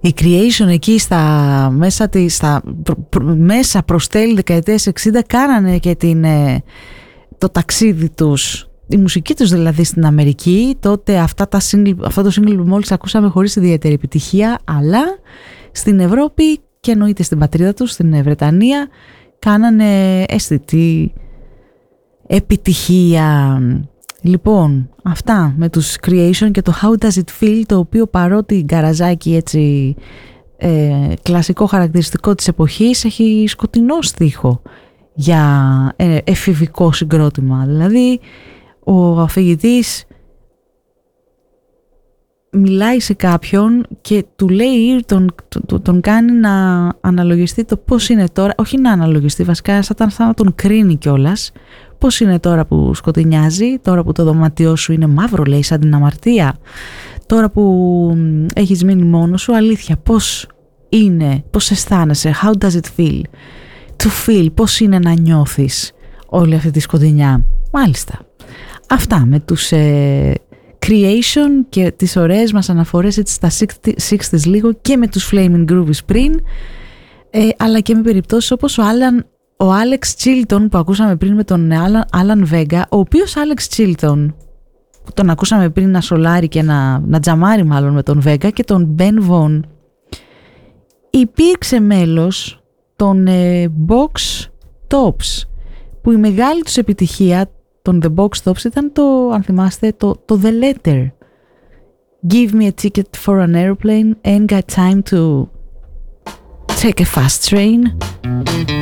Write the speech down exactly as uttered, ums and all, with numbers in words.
η Creation εκεί στα μέσα, της, στα, προ, προ, μέσα προς τέλη δεκαετίας εξήντα κάνανε και την, το ταξίδι τους, η μουσική τους δηλαδή στην Αμερική. Τότε αυτά τα single, αυτό το single που μόλις ακούσαμε χωρίς ιδιαίτερη επιτυχία, αλλά στην Ευρώπη και εννοείται στην πατρίδα τους, στην Βρετανία, κάνανε αισθητή επιτυχία. Λοιπόν, αυτά με τους Creation και το How Does It Feel, το οποίο παρότι γκαραζάκι έτσι ε, κλασικό χαρακτηριστικό της εποχής, έχει σκοτεινό στίχο για ε, εφηβικό συγκρότημα. Δηλαδή ο αφηγητής μιλάει σε κάποιον και του λέει, τον, τον, τον κάνει να αναλογιστεί το πώς είναι τώρα, όχι να αναλογιστεί βασικά, σαν να τον κρίνει κιόλας, πώς είναι τώρα που σκοτεινιάζει, τώρα που το δωμάτιό σου είναι μαύρο, λέει, σαν την αμαρτία, τώρα που έχεις μείνει μόνος σου, αλήθεια, πώς είναι, πώς αισθάνεσαι, how does it feel, to feel, πώς είναι να νιώθεις όλη αυτή τη σκοτεινιά. Μάλιστα, αυτά με τους ε, Creation και τις ωραίες μας αναφορές έτσι στα εξήντα λίγο, και με τους Flaming Groovies πριν, ε, αλλά και με περιπτώσεις όπως ο Alan, ο Alex Chilton που ακούσαμε πριν με τον Alan, Alan Vega, ο οποίος Alex Chilton που τον ακούσαμε πριν να σολάρει και να, να τζαμάρει μάλλον με τον Vega, και τον Ben Vaughn υπήρξε μέλος των ε, Box Tops, που η μεγάλη τους επιτυχία των The Box Tops ήταν το, αν θυμάστε, το, το The Letter. Give me a ticket for an airplane, ain't got time to take a fast train.